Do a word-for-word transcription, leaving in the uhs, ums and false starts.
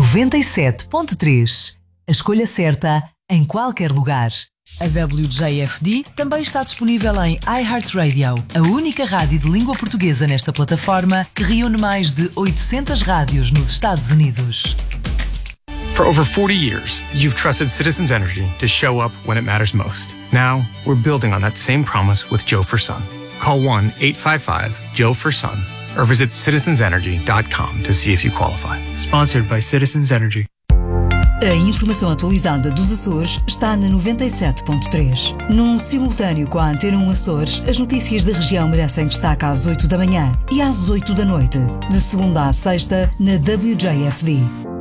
noventa e sete ponto três. A escolha certa em qualquer lugar. A W J F D também está disponível em iHeartRadio, a única rádio de língua portuguesa nesta plataforma que reúne mais de oitocentas rádios nos Estados Unidos. For over forty years, you've trusted Citizens Energy to show up when it matters most. Now, we're building on that same promise with Joe for Sun. Call one eight five five Joe for Sun or visit citizens energy dot com to see if you qualify. Sponsored by Citizens Energy. A informação atualizada dos Açores está na noventa e sete ponto três. Num simultâneo com a Antena um Açores, as notícias da região merecem destaque às oito da manhã e às oito da noite, de segunda à sexta, na W J F D.